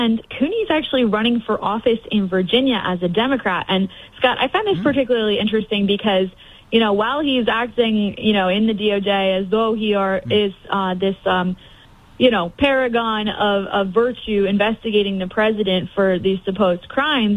And Cooney's actually running for office in Virginia as a Democrat. And, Scott, I find this particularly interesting because, while he's acting, in the DOJ as though he is this paragon of virtue investigating the president for these supposed crimes,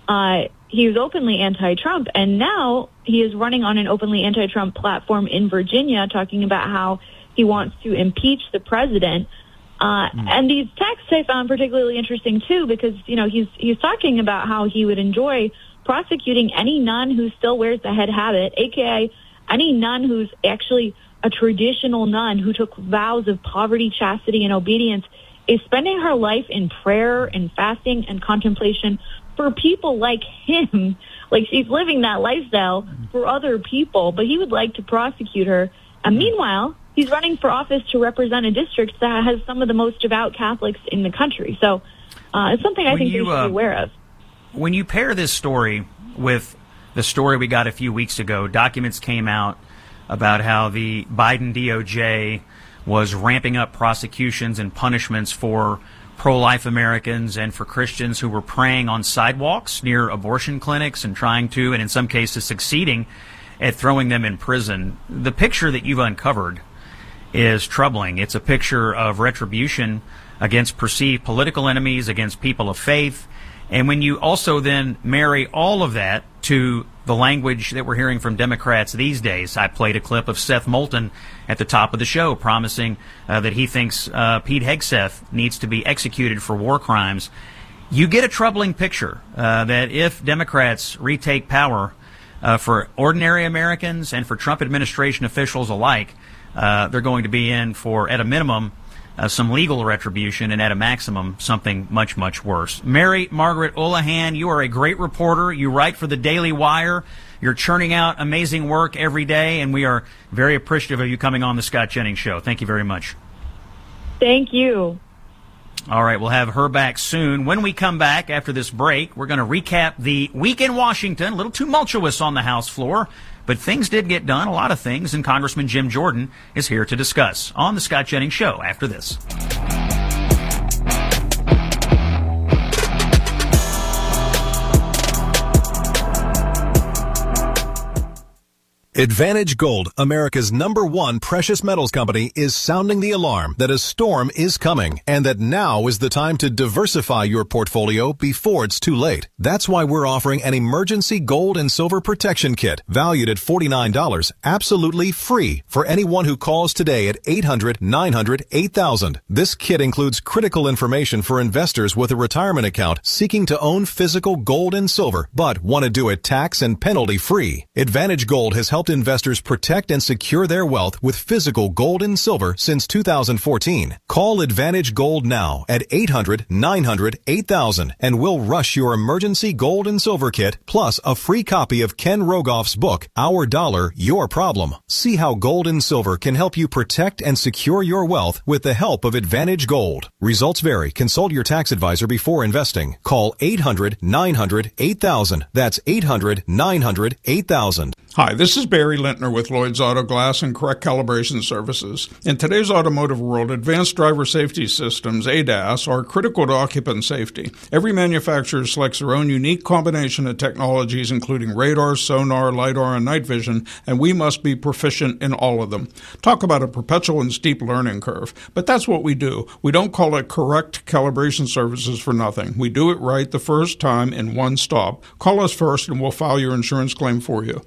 he was openly anti-Trump, and now he is running on an openly anti-Trump platform in Virginia, talking about how he wants to impeach the president. And these texts I found particularly interesting, too, because, he's talking about how he would enjoy prosecuting any nun who still wears the head habit, a.k.a. any nun who's actually a traditional nun who took vows of poverty, chastity, and obedience, is spending her life in prayer and fasting and contemplation for people like him. Like, she's living that lifestyle for other people, but he would like to prosecute her. And meanwhile, he's running for office to represent a district that has some of the most devout Catholics in the country. So it's something I think you should be aware of. When you pair this story with the story we got a few weeks ago, documents came out about how the Biden DOJ was ramping up prosecutions and punishments for pro-life Americans and for Christians who were praying on sidewalks near abortion clinics and trying to, and in some cases succeeding, at throwing them in prison. The picture that you've uncovered is troubling. It's a picture of retribution against perceived political enemies, against people of faith. And when you also then marry all of that to the language that we're hearing from Democrats these days, I played a clip of Seth Moulton at the top of the show promising that he thinks Pete Hegseth needs to be executed for war crimes. You get a troubling picture that if Democrats retake power for ordinary Americans and for Trump administration officials alike, they're going to be in for, at a minimum, some legal retribution, and at a maximum, something much, much worse. Mary Margaret Olohan, you are a great reporter. You write for the Daily Wire. You're churning out amazing work every day, and we are very appreciative of you coming on the Scott Jennings Show. Thank you very much. Thank you. All right, we'll have her back soon. When we come back after this break, we're going to recap the week in Washington. A little tumultuous on the House floor, but things did get done, a lot of things, and Congressman Jim Jordan is here to discuss on the Scott Jennings Show after this. Advantage Gold, America's #1 precious metals company, is sounding the alarm that a storm is coming and that now is the time to diversify your portfolio before it's too late. That's why we're offering an emergency gold and silver protection kit valued at $49, absolutely free for anyone who calls today at 800-900-8000. This kit includes critical information for investors with a retirement account seeking to own physical gold and silver but want to do it tax and penalty free. Advantage Gold has helped investors protect and secure their wealth with physical gold and silver since 2014. Call Advantage Gold now at 800-900-8000 and we'll rush your emergency gold and silver kit plus a free copy of Ken Rogoff's book, Our Dollar, Your Problem. See how gold and silver can help you protect and secure your wealth with the help of Advantage Gold. Results vary. Consult your tax advisor before investing. Call 800-900-8000. That's 800-900-8000. Hi, this is Barry Lintner with Lloyd's Auto Glass and Correct Calibration Services. In today's automotive world, advanced driver safety systems, ADAS, are critical to occupant safety. Every manufacturer selects their own unique combination of technologies, including radar, sonar, LiDAR, and night vision, and we must be proficient in all of them. Talk about a perpetual and steep learning curve. But that's what we do. We don't call it Correct Calibration Services for nothing. We do it right the first time in one stop. Call us first and we'll file your insurance claim for you.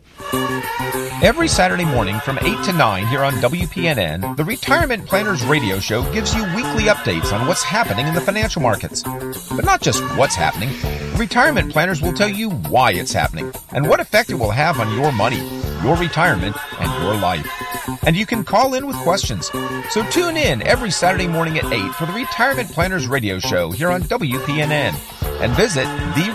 Every Saturday morning from 8 to 9 here on WPNN, the Retirement Planners Radio Show gives you weekly updates on what's happening in the financial markets. But not just what's happening. The Retirement Planners will tell you why it's happening and what effect it will have on your money, your retirement, and your life. And you can call in with questions. So tune in every Saturday morning at 8 for the Retirement Planners Radio Show here on WPNN and visit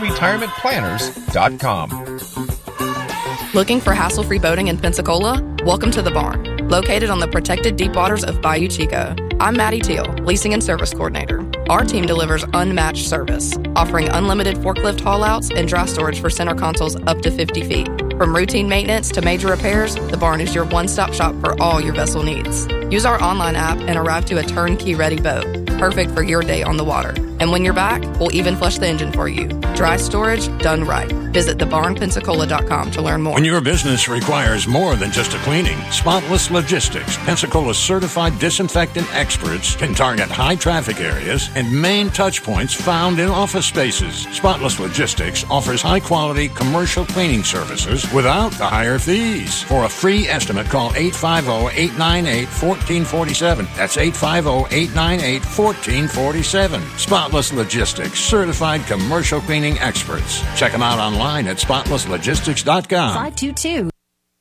theretirementplanners.com. Looking for hassle-free boating in Pensacola? Welcome to the Barn, located on the protected deep waters of Bayou Chico. I'm Maddie Teal, Leasing and Service Coordinator. Our team delivers unmatched service, offering unlimited forklift haul-outs and dry storage for center consoles up to 50 feet. From routine maintenance to major repairs, the Barn is your one-stop shop for all your vessel needs. Use our online app and arrive to a turnkey-ready boat, perfect for your day on the water. And when you're back, we'll even flush the engine for you. Dry storage done right. Visit thebarnpensacola.com to learn more. When your business requires more than just a cleaning, Spotless Logistics, Pensacola's certified disinfectant experts, can target high traffic areas and main touch points found in office spaces. Spotless Logistics offers high-quality commercial cleaning services without the higher fees. For a free estimate, call 850-898-1447. That's 850-898-1447. Spotless Logistics, certified commercial cleaning experts. Check them out online at spotlesslogistics.com. 522.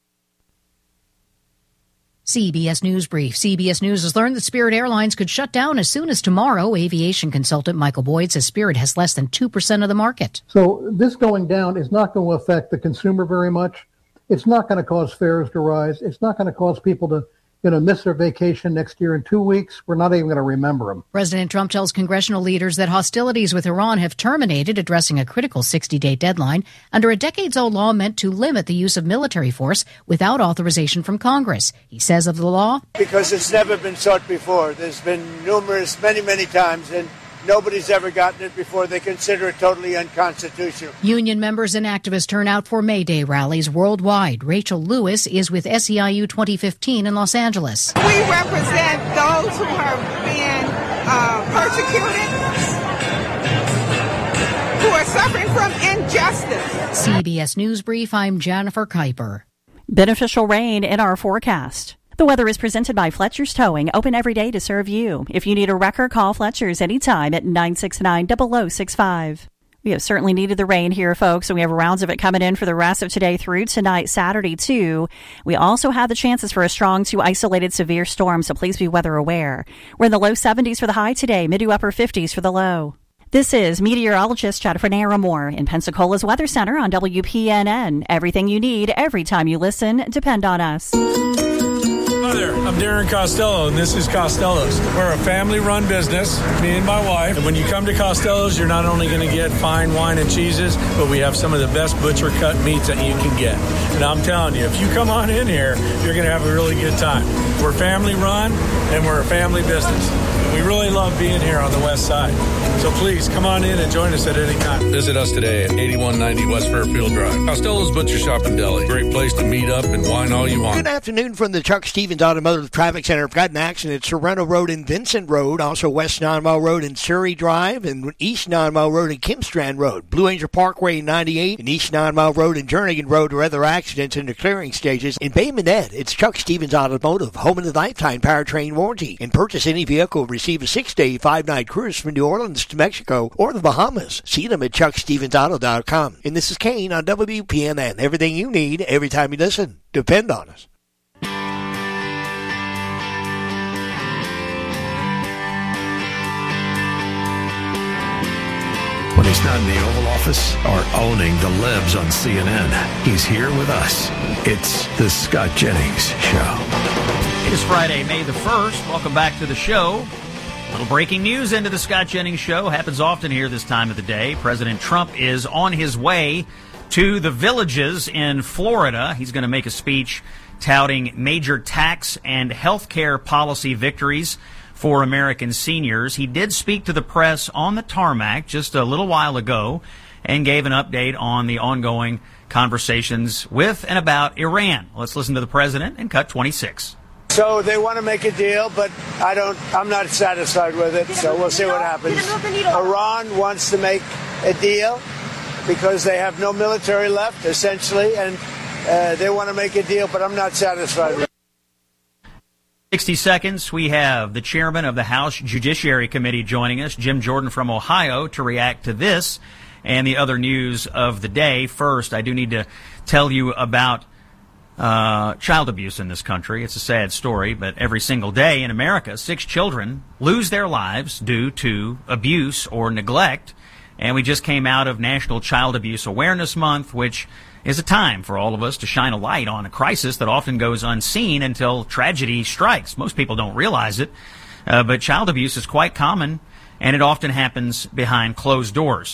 CBS News Brief. CBS News has learned that Spirit Airlines could shut down as soon as tomorrow. Aviation consultant Michael Boyd says Spirit has less than 2% of the market. So this going down is not going to affect the consumer very much. It's not going to cause fares to rise. It's not going to cause people to miss their vacation next year in 2 weeks. We're not even going to remember them. President Trump tells congressional leaders that hostilities with Iran have terminated, addressing a critical 60-day deadline under a decades-old law meant to limit the use of military force without authorization from Congress. He says of the law, because it's never been sought before. There's been many times, and nobody's ever gotten it before. They consider it totally unconstitutional. Union members and activists turn out for May Day rallies worldwide. Rachel Lewis is with SEIU 2015 in Los Angeles. We represent those who are being persecuted, who are suffering from injustice. CBS News Brief, I'm Jennifer Kuiper. Beneficial rain in our forecast. The weather is presented by Fletcher's Towing, open every day to serve you. If you need a wrecker, call Fletcher's anytime at 969-0065. We have certainly needed the rain here, folks, and we have rounds of it coming in for the rest of today through tonight, Saturday, too. We also have the chances for a strong to isolated severe storm, so please be weather aware. We're in the low 70s for the high today, mid to upper 50s for the low. This is meteorologist Jennifer Naramore in Pensacola's Weather Center on WPNN. Everything you need, every time you listen, depend on us. Hi there, I'm Darren Costello, and this is Costello's. We're a family-run business, me and my wife. And when you come to Costello's, you're not only going to get fine wine and cheeses, but we have some of the best butcher-cut meats that you can get. And I'm telling you, if you come on in here, you're going to have a really good time. We're family-run, and we're a family business. And we really love being here on the west side. So please, come on in and join us at any time. Visit us today at 8190 West Fairfield Drive. Costello's Butcher Shop and Deli. Great place to meet up and wine all you want. Good afternoon from the Chuck Stevens Automotive Traffic Center. I've got an accident at Sereno Road and Vincent Road, also West 9 Mile Road and Surrey Drive, and East 9 Mile Road and Kimstrand Road. Blue Angel Parkway 98 and East 9 Mile Road and Jernigan Road are other accidents in the clearing stages. In Bay Minette, it's Chuck Stevens Automotive, home of the lifetime powertrain warranty. And purchase any vehicle, receive a 6-day, 5-night cruise from New Orleans to Mexico or the Bahamas. See them at chuckstevensauto.com. And this is Kane on WPNN. Everything you need, every time you listen. Depend on us. When he's not in the Oval Office or owning the libs on CNN, he's here with us. It's the Scott Jennings Show. It is Friday, May the 1st. Welcome back to the show. A little breaking news into the Scott Jennings Show. Happens often here this time of the day. President Trump is on his way to the Villages in Florida. He's going to make a speech touting major tax and health care policy victories for American seniors. He did speak to the press on the tarmac just a little while ago and gave an update on the ongoing conversations with and about Iran. Let's listen to the president and cut 26. So they want to make a deal, but I'm not satisfied with it, so we'll see what happens. Iran wants to make a deal because they have no military left, essentially, and they want to make a deal, but I'm not satisfied with it. 60 seconds, we have the chairman of the House Judiciary Committee joining us, Jim Jordan from Ohio, to react to this and the other news of the day. First, I do need to tell you about child abuse in this country. It's a sad story, but every single day in America, 6 children lose their lives due to abuse or neglect. And we just came out of National Child Abuse Awareness Month, which is a time for all of us to shine a light on a crisis that often goes unseen until tragedy strikes. Most people don't realize it, but child abuse is quite common, and it often happens behind closed doors.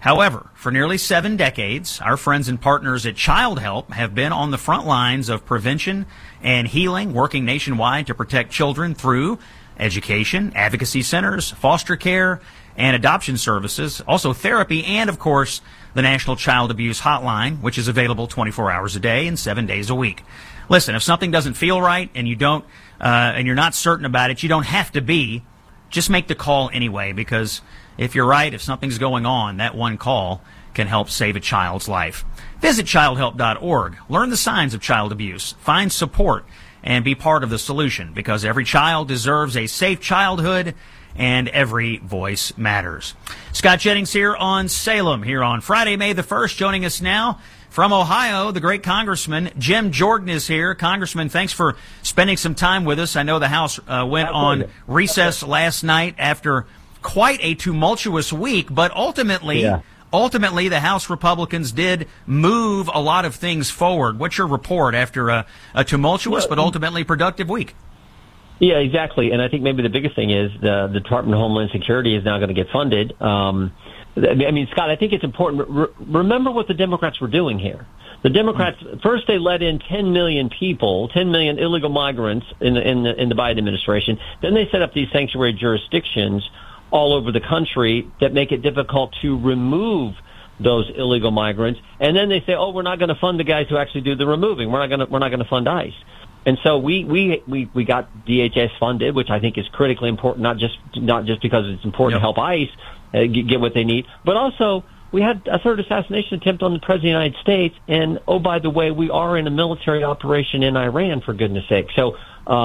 However, for nearly 7 decades, our friends and partners at Child Help have been on the front lines of prevention and healing, working nationwide to protect children through education, advocacy centers, foster care, and adoption services, also therapy, and, of course, the National Child Abuse Hotline, which is available 24 hours a day and 7 days a week. Listen, if something doesn't feel right and you don't, and you're not certain about it, you don't have to be. Just make the call anyway, because if you're right, if something's going on, that one call can help save a child's life. Visit childhelp.org. Learn the signs of child abuse. Find support and be part of the solution, because every child deserves a safe childhood and every voice matters. Scott Jennings here on Salem, here on Friday, May the 1st. Joining us now from Ohio, the great Congressman Jim Jordan is here. Congressman, thanks for spending some time with us. I know the House went on recess last night after quite a tumultuous week, but ultimately the House Republicans did move a lot of things forward. What's your report after a tumultuous but ultimately productive week? Yeah, exactly. And I think maybe the biggest thing is the Department of Homeland Security is now going to get funded. I mean, Scott, I think it's important. Remember what the Democrats were doing here. The Democrats, first they let in 10 million people, 10 million illegal migrants in the Biden administration. Then they set up these sanctuary jurisdictions all over the country that make it difficult to remove those illegal migrants. And then they say, oh, we're not going to fund the guys who actually do the removing. We're not going to fund ICE. And so we got DHS funded, which I think is critically important, not just because it's important to help ICE get what they need, but also we had a third assassination attempt on the President of the United States. And, oh, by the way, we are in a military operation in Iran, for goodness sake. So,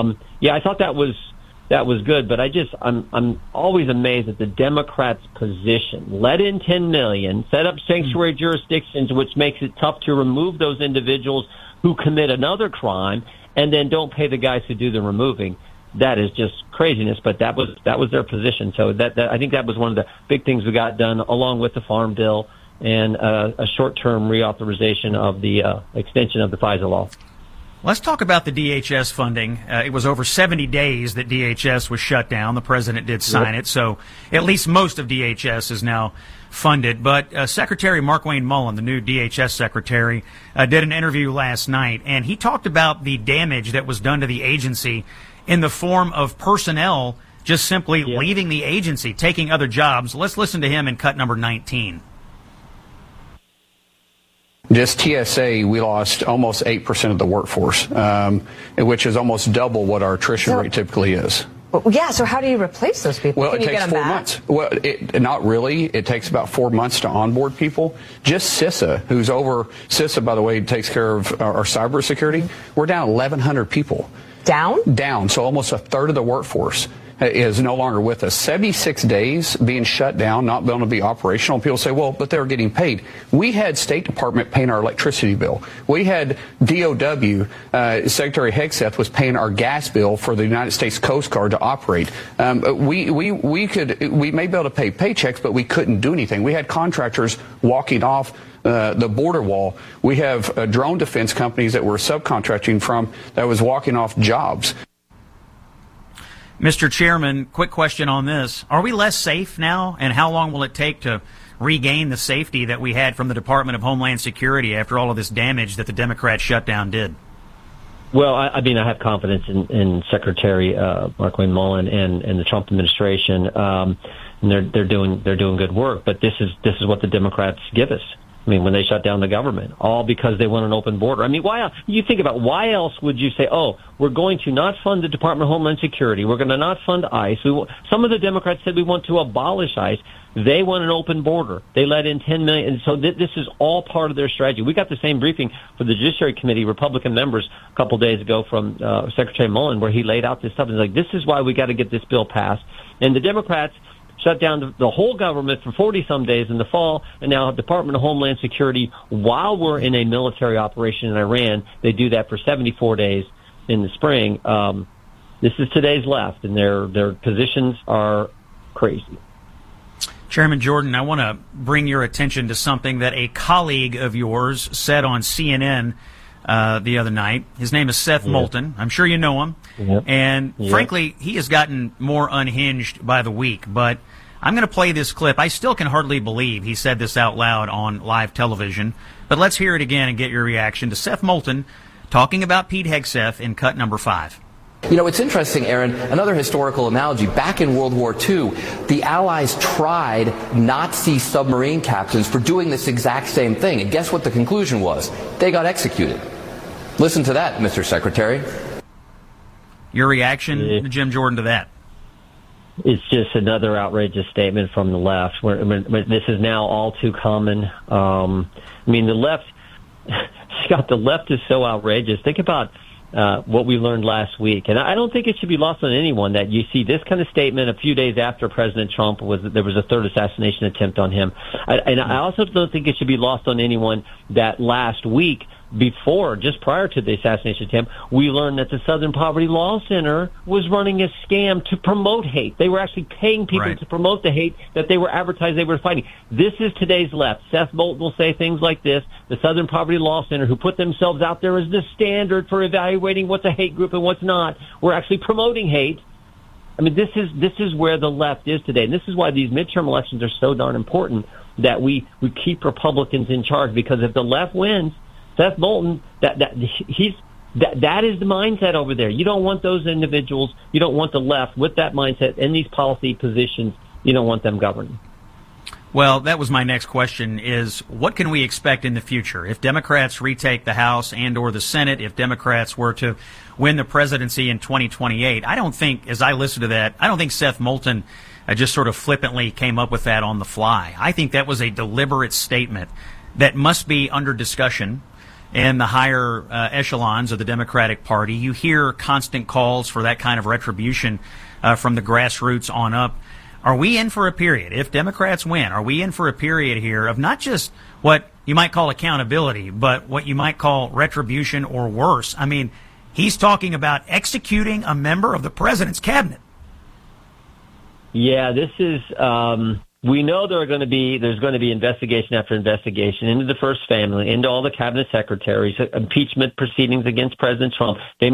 I thought that was good, but I'm always amazed at the Democrats' position. Let in 10 million, set up sanctuary jurisdictions, which makes it tough to remove those individuals who commit another crime, and then don't pay the guys who do the removing. That is just craziness, but that was their position. So that I think that was one of the big things we got done, along with the Farm Bill and a short-term reauthorization of the extension of the FISA law. Let's talk about the DHS funding. It was over 70 days that DHS was shut down. The president did sign it, so at least most of DHS is now funded. But Secretary Markwayne Mullin, the new DHS secretary, did an interview last night, and he talked about the damage that was done to the agency in the form of personnel just simply leaving the agency, taking other jobs. Let's listen to him in cut number 19. Just TSA, we lost almost 8% of the workforce, which is almost double what our attrition rate typically is. Yeah, so how do you replace those people? Well, it takes 4 months. Well, not really. It takes about 4 months to onboard people. Just CISA, who's over, CISA, by the way, takes care of our cybersecurity. We're down 1,100 people. Down? Down. So almost a third of the workforce is no longer with us. 76 days being shut down, not being able to be operational. People say, well, but they were getting paid. We had State Department paying our electricity bill. We had DOW, Secretary Hegseth was paying our gas bill for the United States Coast Guard to operate. We may be able to pay paychecks, but we couldn't do anything. We had contractors walking off the border wall. We have drone defense companies that we're subcontracting from that was walking off jobs. Mr. Chairman, quick question on this. Are we less safe now, and how long will it take to regain the safety that we had from the Department of Homeland Security after all of this damage that the Democrat shutdown did? Well, I mean, I have confidence in Secretary Markwayne Mullin and the Trump administration, and they're doing good work. But this is what the Democrats give us. I mean, when they shut down the government, all because they want an open border. I mean, you think about why else would you say, oh, we're going to not fund the Department of Homeland Security, we're going to not fund ICE. Some of the Democrats said we want to abolish ICE. They want an open border. They let in 10 million. And so this is all part of their strategy. We got the same briefing for the Judiciary Committee, Republican members, a couple days ago from Secretary Mullin, where he laid out this stuff. It's like, this is why we got to get this bill passed. And the Democrats shut down the whole government for 40-some days in the fall, and now Department of Homeland Security, while we're in a military operation in Iran, they do that for 74 days in the spring. This is today's left, and their positions are crazy. Chairman Jordan, I want to bring your attention to something that a colleague of yours said on CNN the other night. His name is Seth Moulton. I'm sure you know him. And frankly, he has gotten more unhinged by the week. But I'm going to play this clip. I still can hardly believe he said this out loud on live television, but let's hear it again and get your reaction to Seth Moulton talking about Pete Hegseth in cut number 5. You know, it's interesting, Aaron, another historical analogy. Back in World War II, the Allies tried Nazi submarine captains for doing this exact same thing. And guess what the conclusion was? They got executed. Listen to that, Mr. Secretary. Your reaction, Jim Jordan, to that? It's just another outrageous statement from the left. Where this is now all too common. I mean, the left, Scott, the left is so outrageous. Think about what we learned last week. And I don't think it should be lost on anyone that you see this kind of statement a few days after President Trump there was a third assassination attempt on him. And I also don't think it should be lost on anyone that last week, just prior to the assassination attempt, we learned that the Southern Poverty Law Center was running a scam to promote hate. They were actually paying people to promote the hate that they were advertising they were fighting. This is today's left. Seth Moulton will say things like this. The Southern Poverty Law Center, who put themselves out there as the standard for evaluating what's a hate group and what's not, were actually promoting hate. I mean, this is where the left is today. And this is why these midterm elections are so darn important, that we keep Republicans in charge, because if the left wins, Seth Moulton, that is the mindset over there. You don't want those individuals. You don't want the left with that mindset in these policy positions. You don't want them governing. Well, that was my next question, is what can we expect in the future? If Democrats retake the House and or the Senate, if Democrats were to win the presidency in 2028, I don't think, as I listen to that, I don't think Seth Moulton just sort of flippantly came up with that on the fly. I think that was a deliberate statement that must be under discussion in the higher echelons of the Democratic Party. You hear constant calls for that kind of retribution from the grassroots on up. Are we in for a period, if Democrats win, are we in for a period here of not just what you might call accountability, but what you might call retribution or worse? I mean, he's talking about executing a member of the president's cabinet. Yeah, this is... we know there's going to be investigation after investigation into the first family, into all the cabinet secretaries, impeachment proceedings against President Trump. They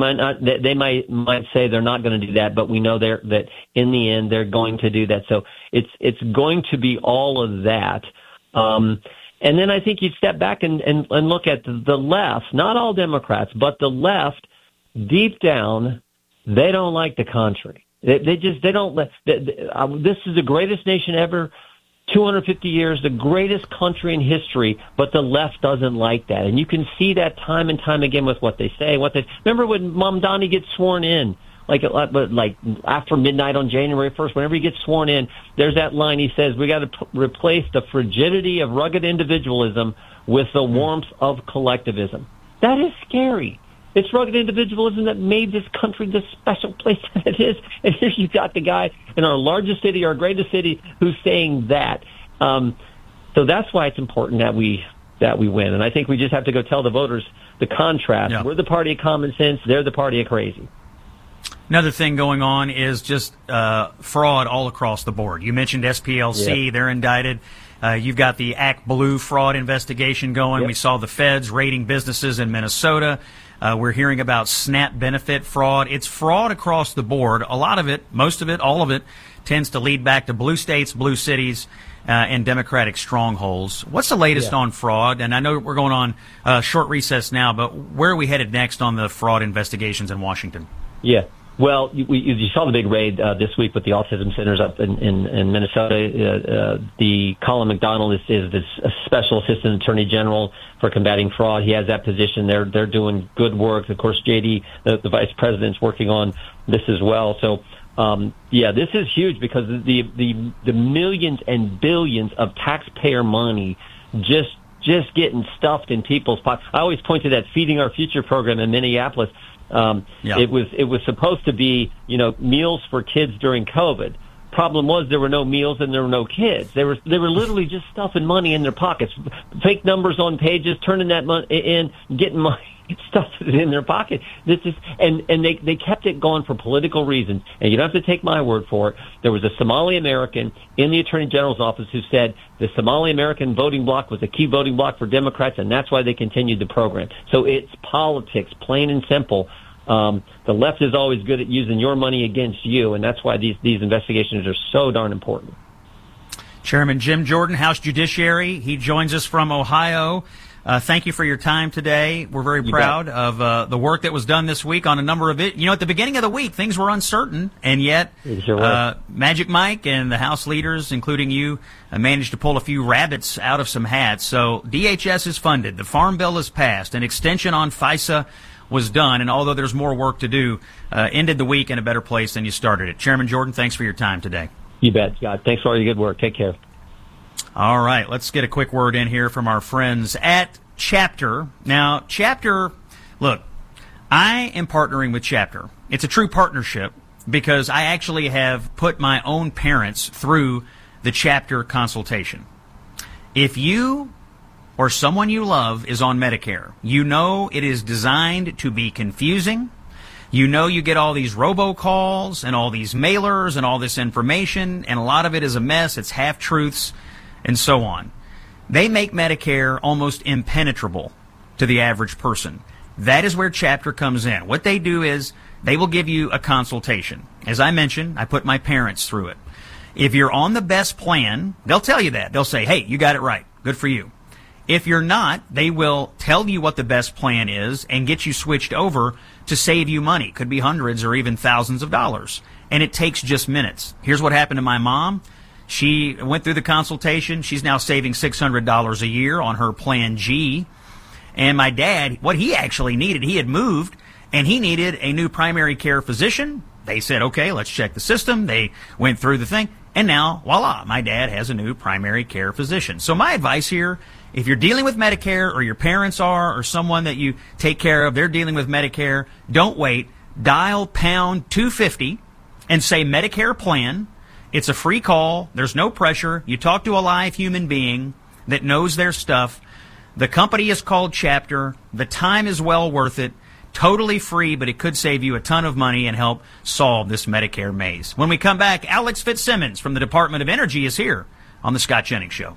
might say they're not going to do that, but we know that in the end they're going to do that. So it's going to be all of that. And then I think you step back and look at the left, not all Democrats, but the left, deep down, they don't like the country. They don't. This is the greatest nation ever, 250 years, the greatest country in history, but the left doesn't like that. And you can see that time and time again with what they say. Remember when Mamdani gets sworn in, like after midnight on January 1st, whenever he gets sworn in, there's that line he says, we got to replace the frigidity of rugged individualism with the warmth of collectivism. That is scary. It's rugged individualism that made this country the special place that it is. And here you've got the guy in our largest city, our greatest city, who's saying that. So that's why it's important that we win. And I think we just have to go tell the voters the contrast. Yeah. We're the party of common sense. They're the party of crazy. Another thing going on is just fraud all across the board. You mentioned SPLC. Yeah. They're indicted. You've got the Act Blue fraud investigation going. Yep. We saw the feds raiding businesses in Minnesota. We're hearing about SNAP benefit fraud. It's fraud across the board. A lot of it, most of it, all of it, tends to lead back to blue states, blue cities, and Democratic strongholds. What's the latest on fraud? And I know we're going on a short recess now, but where are we headed next on the fraud investigations in Washington? Yeah. Well, you saw the big raid this week with the autism centers up in Minnesota. The Colin McDonald is this special assistant attorney general for combating fraud. He has that position. They're doing good work. Of course, JD, the vice president's working on this as well. So, this is huge because the millions and billions of taxpayer money just getting stuffed in people's pockets. I always point to that Feeding Our Future program in Minneapolis. It was supposed to be, meals for kids during COVID. Problem was there were no meals and there were no kids. They were literally just stuffing money in their pockets, fake numbers on pages, turning that money in, getting money, stuff in their pocket. And they kept it going for political reasons. And you don't have to take my word for it. There was a Somali American in the Attorney General's office who said the Somali American voting bloc was a key voting bloc for Democrats, and that's why they continued the program. So it's politics, plain and simple. The left is always good at using your money against you, and that's why these investigations are so darn important. Chairman Jim Jordan, House Judiciary. He joins us from Ohio. Thank you for your time today. We're very proud of the work that was done this week on a number of it. You know, at the beginning of the week, things were uncertain, and yet Magic Mike and the House leaders, including you, managed to pull a few rabbits out of some hats. So DHS is funded. The Farm Bill is passed. An extension on FISA was done, and although there's more work to do, ended the week in a better place than you started it. Chairman Jordan, thanks for your time today. You bet, Scott. Thanks for all your good work. Take care. All right, let's get a quick word in here from our friends at Chapter. Now, Chapter, look, I am partnering with Chapter. It's a true partnership because I actually have put my own parents through the Chapter consultation. If you or someone you love is on Medicare, you know it is designed to be confusing. You know you get all these robocalls and all these mailers and all this information, and a lot of it is a mess. It's half-truths and so on. They make Medicare almost impenetrable to the average person. That is where Chapter comes in. What they do is they will give you a consultation. As I mentioned, I put my parents through it. If you're on the best plan, they'll tell you that. They'll say, hey, you got it right. Good for you. If you're not, they will tell you what the best plan is and get you switched over to save you money. Could be hundreds or even thousands of dollars. And it takes just minutes. Here's what happened to my mom. She went through the consultation. She's now saving $600 a year on her Plan G. And my dad, what he actually needed, he had moved, and he needed a new primary care physician. They said, okay, let's check the system. They went through the thing. And now, voila, my dad has a new primary care physician. So my advice here, if you're dealing with Medicare or your parents are or someone that you take care of, they're dealing with Medicare, don't wait. Dial pound 250 and say Medicare plan. It's a free call. There's no pressure. You talk to a live human being that knows their stuff. The company is called Chapter. The time is well worth it. Totally free, but it could save you a ton of money and help solve this Medicare maze. When we come back, Alex Fitzsimmons from the Department of Energy is here on The Scott Jennings Show.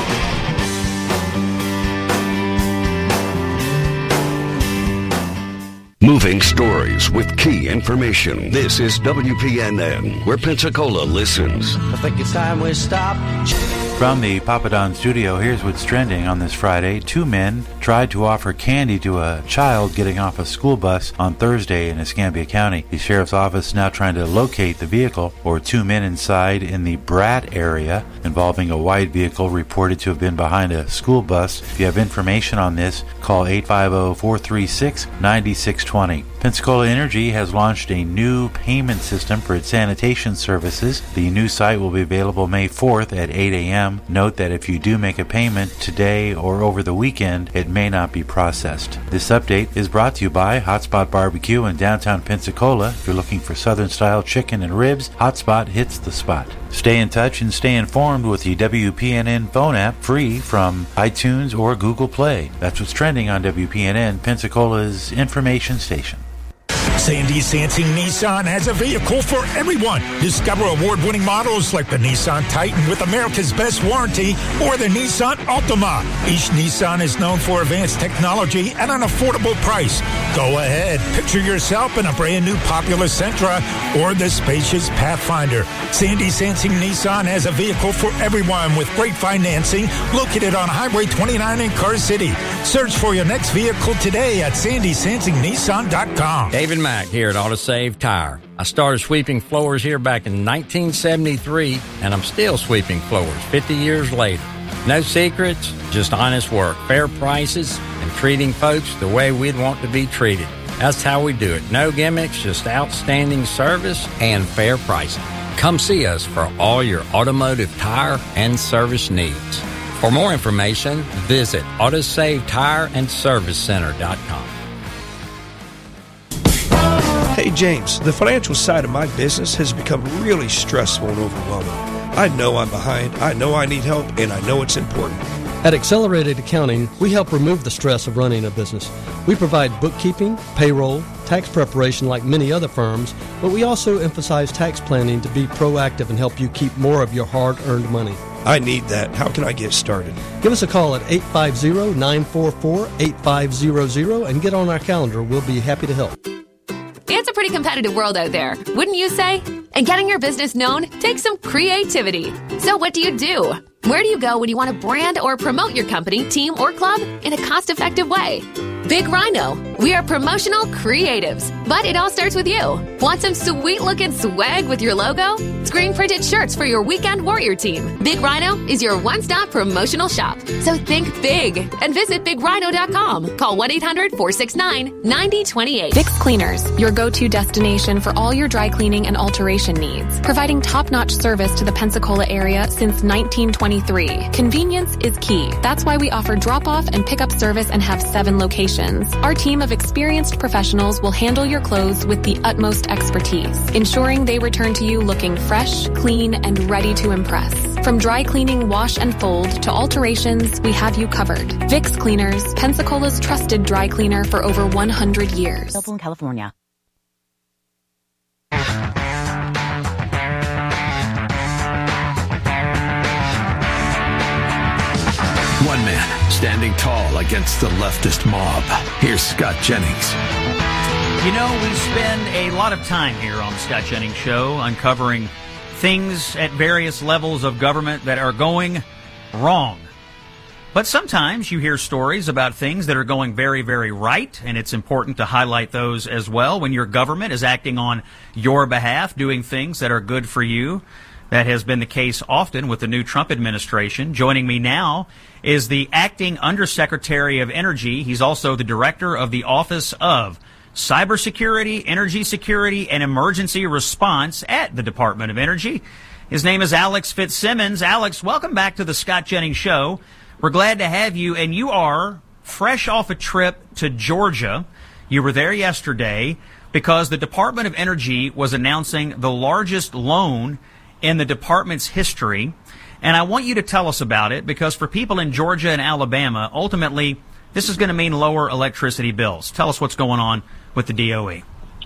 Moving stories with key information. This is WPNN, where Pensacola listens. I think it's time we stop. From the Papadon studio, here's what's trending on this Friday. 2 men tried to offer candy to a child getting off a school bus on Thursday in Escambia County. The sheriff's office now trying to locate the vehicle, or 2 men inside in the Bratt area involving a white vehicle reported to have been behind a school bus. If you have information on this, call 850-436-9620. Pensacola Energy has launched a new payment system for its sanitation services. The new site will be available May 4th at 8 a.m. Note that if you do make a payment today or over the weekend, it may not be processed. This update is brought to you by Hotspot Barbecue in downtown Pensacola. If you're looking for Southern-style chicken and ribs, Hotspot hits the spot. Stay in touch and stay informed with the WPNN phone app, free from iTunes or Google Play. That's what's trending on WPNN, Pensacola's information station. Sandy Sansing Nissan has a vehicle for everyone. Discover award-winning models like the Nissan Titan with America's best warranty or the Nissan Altima. Each Nissan is known for advanced technology at an affordable price. Go ahead, picture yourself in a brand new popular Sentra or the spacious Pathfinder. Sandy Sansing Nissan has a vehicle for everyone with great financing located on Highway 29 in Car City. Search for your next vehicle today at sandysansingnissan.com. David Mack here at AutoSave Tire. I started sweeping floors here back in 1973, and I'm still sweeping floors 50 years later. No secrets, just honest work, fair prices, and treating folks the way we'd want to be treated. That's how we do it. No gimmicks, just outstanding service and fair pricing. Come see us for all your automotive tire and service needs. For more information, visit AutoSaveTireAndServiceCenter.com. Hey James, the financial side of my business has become really stressful and overwhelming. I know I'm behind, I know I need help, and I know it's important. At Accelerated Accounting, we help remove the stress of running a business. We provide bookkeeping, payroll, tax preparation like many other firms, but we also emphasize tax planning to be proactive and help you keep more of your hard-earned money. I need that. How can I get started? Give us a call at 850-944-8500 and get on our calendar. We'll be happy to help. It's a pretty competitive world out there, wouldn't you say? And getting your business known takes some creativity. So what do? Where do you go when you want to brand or promote your company, team, or club in a cost-effective way? Big Rhino. We are promotional creatives, but it all starts with you. Want some sweet-looking swag with your logo? Screen-printed shirts for your weekend warrior team. Big Rhino is your one-stop promotional shop. So think big and visit BigRhino.com. Call 1-800-469-9028. Vicks Cleaners, your go-to destination for all your dry cleaning and alteration needs. Providing top-notch service to the Pensacola area since 1923. Convenience is key. That's why we offer drop-off and pickup service and have 7 locations. Our team of experienced professionals will handle your clothes with the utmost expertise, ensuring they return to you looking fresh, clean, and ready to impress. From dry cleaning, wash, and fold to alterations, we have you covered. Vicks Cleaners, Pensacola's trusted dry cleaner for over 100 years. Available in California. One man standing tall against the leftist mob. Here's Scott Jennings. You know, we spend a lot of time here on the Scott Jennings Show uncovering things at various levels of government that are going wrong. But sometimes you hear stories about things that are going very, very right, and it's important to highlight those as well when your government is acting on your behalf, doing things that are good for you. That has been the case often with the new Trump administration. Joining me now is the acting Undersecretary of Energy. He's also the director of the Office of Cybersecurity, Energy Security, and Emergency Response at the Department of Energy. His name is Alex Fitzsimmons. Alex, welcome back to the Scott Jennings Show. We're glad to have you, and you are fresh off a trip to Georgia. You were there yesterday because the Department of Energy was announcing the largest loan in the department's history. And I want you to tell us about it because for people in Georgia and Alabama, ultimately, this is going to mean lower electricity bills. Tell us what's going on with the DOE.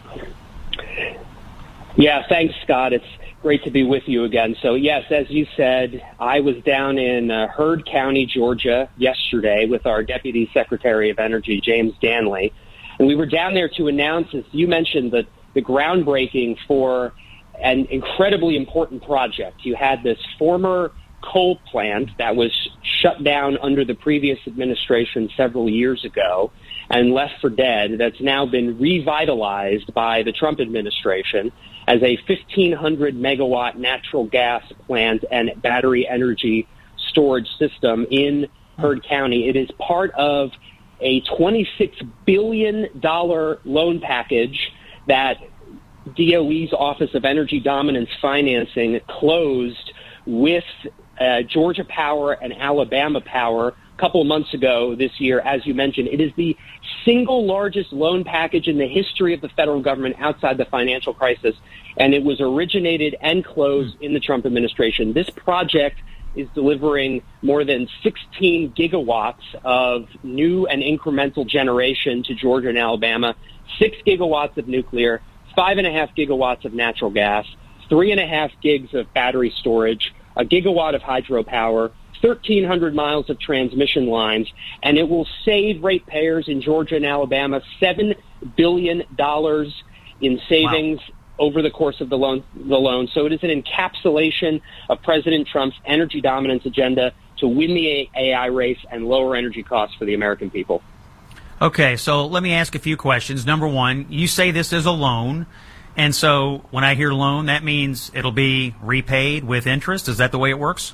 Yeah, thanks, Scott. It's great to be with you again. So, yes, as you said, I was down in Heard County, Georgia, yesterday with our Deputy Secretary of Energy, James Danley. And we were down there to announce, as you mentioned, the groundbreaking for an incredibly important project. You had this former coal plant that was shut down under the previous administration several years ago and left for dead that's now been revitalized by the Trump administration as a 1,500 megawatt natural gas plant and battery energy storage system in Heard County. It is part of a $26 billion loan package that DOE's Office of Energy Dominance Financing closed with Georgia Power and Alabama Power a couple of months ago this year. As you mentioned, it is the single largest loan package in the history of the federal government outside the financial crisis, and it was originated and closed in the Trump administration. This project is delivering more than 16 gigawatts of new and incremental generation to Georgia and Alabama, 6 gigawatts of nuclear, 5.5 gigawatts of natural gas, 3.5 gigs of battery storage, a gigawatt of hydropower, 1,300 miles of transmission lines, and it will save ratepayers in Georgia and Alabama $7 billion in savings over the course of the loan. So it is an encapsulation of President Trump's energy dominance agenda to win the AI race and lower energy costs for the American people. Okay, so let me ask a few questions. Number one, you say this is a loan, and so when I hear loan, that means it'll be repaid with interest? Is that the way it works?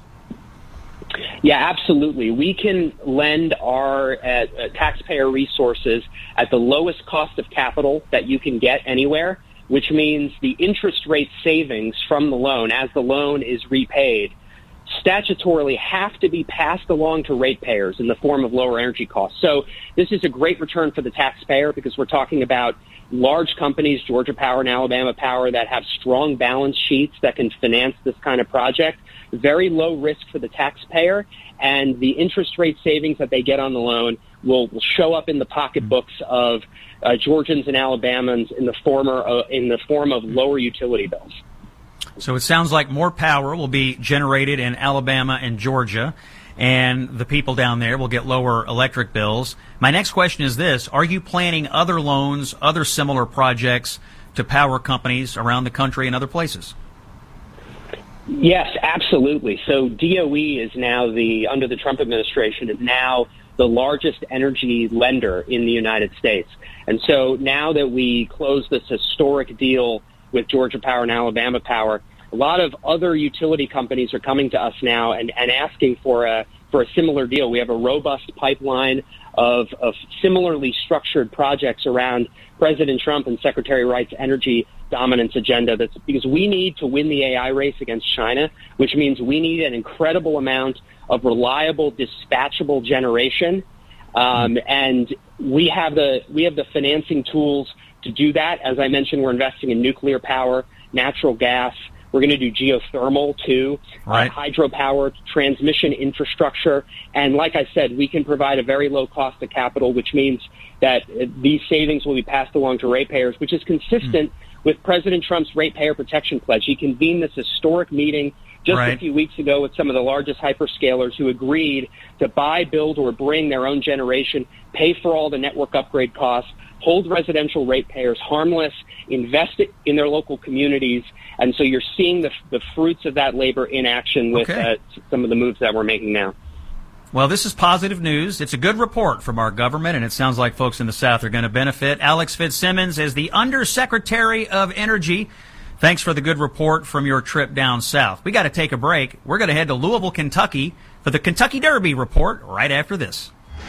Yeah, absolutely. We can lend our taxpayer resources at the lowest cost of capital that you can get anywhere, which means the interest rate savings from the loan as the loan is repaid statutorily have to be passed along to ratepayers in the form of lower energy costs. So this is a great return for the taxpayer because we're talking about large companies, Georgia Power and Alabama Power, that have strong balance sheets that can finance this kind of project. Very low risk for the taxpayer, and the interest rate savings that they get on the loan will show up in the pocketbooks of Georgians and Alabamans in the form of lower utility bills. So it sounds like more power will be generated in Alabama and Georgia, and the people down there will get lower electric bills. My next question is this. Are you planning other loans, other similar projects to power companies around the country and other places? Yes, absolutely. So DOE is now under the Trump administration, is now the largest energy lender in the United States. And so now that we closed this historic deal with Georgia Power and Alabama Power, a lot of other utility companies are coming to us now and asking for a similar deal. We have a robust pipeline of similarly structured projects around President Trump and Secretary Wright's energy dominance agenda. That's because we need to win the AI race against China, which means we need an incredible amount of reliable, dispatchable generation. And we have the financing tools to do that. As I mentioned, we're investing in nuclear power, natural gas. We're going to do geothermal, too, hydropower, transmission infrastructure. And like I said, we can provide a very low cost of capital, which means that these savings will be passed along to ratepayers, which is consistent with President Trump's ratepayer protection pledge. He convened this historic meeting just a few weeks ago with some of the largest hyperscalers who agreed to buy, build, or bring their own generation, pay for all the network upgrade costs, hold residential ratepayers harmless, invest it in their local communities. And so you're seeing the fruits of that labor in action with some of the moves that we're making now. Well, this is positive news. It's a good report from our government, and it sounds like folks in the South are going to benefit. Alex Fitzsimmons is the Undersecretary of Energy. Thanks for the good report from your trip down south. We got to take a break. We're going to head to Louisville, Kentucky for the Kentucky Derby report right after this.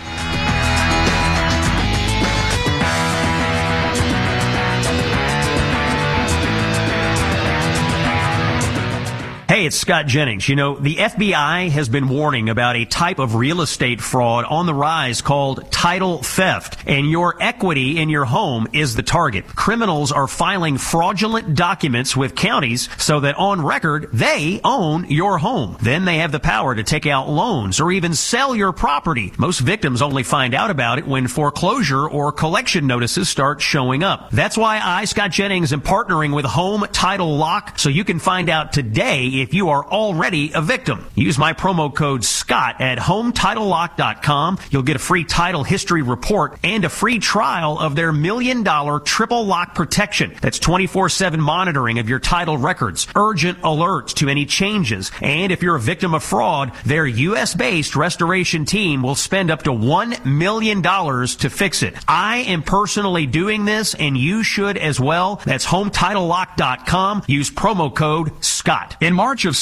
Hey, it's Scott Jennings. You know, the FBI has been warning about a type of real estate fraud on the rise called title theft, and your equity in your home is the target. Criminals are filing fraudulent documents with counties so that on record they own your home. Then they have the power to take out loans or even sell your property. Most victims only find out about it when foreclosure or collection notices start showing up. That's why I, Scott Jennings, am partnering with Home Title Lock so you can find out today if you are already a victim. Use my promo code SCOTT at HomeTitleLock.com. You'll get a free title history report and a free trial of their $1 million triple lock protection. That's 24/7 monitoring of your title records, urgent alerts to any changes, and if you're a victim of fraud, their U.S.-based restoration team will spend up to $1 million to fix it. I am personally doing this, and you should as well. That's HomeTitleLock.com. Use promo code SCOTT. In March of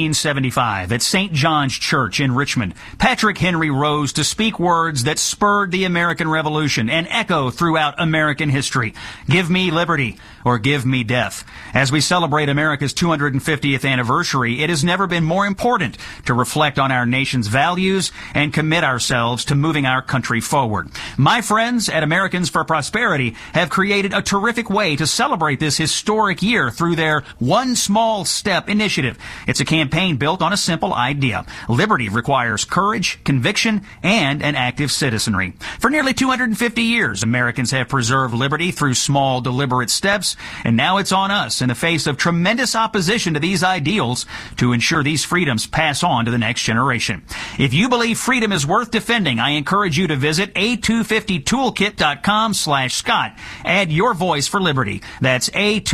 1775, at St. John's Church in Richmond, Patrick Henry rose to speak words that spurred the American Revolution and echo throughout American history. Give me liberty or give me death. As we celebrate America's 250th anniversary, it has never been more important to reflect on our nation's values and commit ourselves to moving our country forward. My friends at Americans for Prosperity have created a terrific way to celebrate this historic year through their One Small Step initiative. It's a campaign built on a simple idea. Liberty requires courage, conviction, and an active citizenry. For nearly 250 years, Americans have preserved liberty through small, deliberate steps, and now it's on us, in the face of tremendous opposition to these ideals, to ensure these freedoms pass on to the next generation. If you believe freedom is worth defending, I encourage you to visit a250toolkit.com/Scott. Add your voice for liberty. That's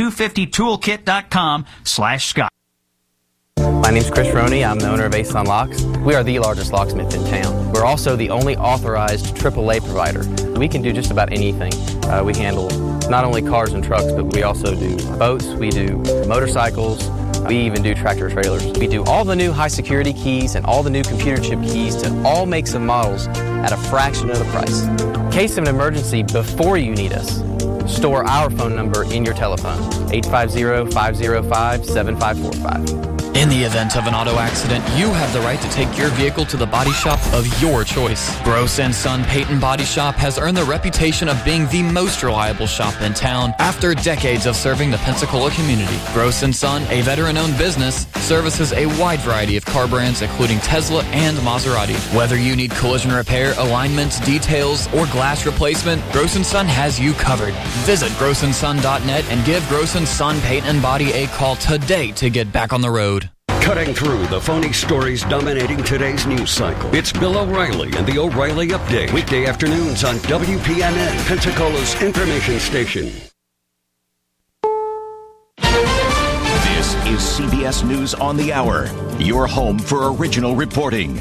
a250toolkit.com/Scott. My name's Chris Roney. I'm the owner of Ace On Locks. We are the largest locksmith in town. We're also the only authorized AAA provider. We can do just about anything. We handle not only cars and trucks, but we also do boats, we do motorcycles, we even do tractor trailers. We do all the new high security keys and all the new computer chip keys to all makes and models at a fraction of the price. In case of an emergency before you need us, store our phone number in your telephone, 850-505-7545. In the event of an auto accident, you have the right to take your vehicle to the body shop of your choice. Gross & Son Paint and Body Shop has earned the reputation of being the most reliable shop in town after decades of serving the Pensacola community. Gross & Son, a veteran-owned business, services a wide variety of car brands including Tesla and Maserati. Whether you need collision repair, alignments, details, or glass replacement, Gross & Son has you covered. Visit grossandson.net and give Gross & Son Paint and Body a call today to get back on the road. Cutting through the phony stories dominating today's news cycle. It's Bill O'Reilly and the O'Reilly Update. Weekday afternoons on WPNN, Pensacola's information station. This is CBS News on the Hour, your home for original reporting.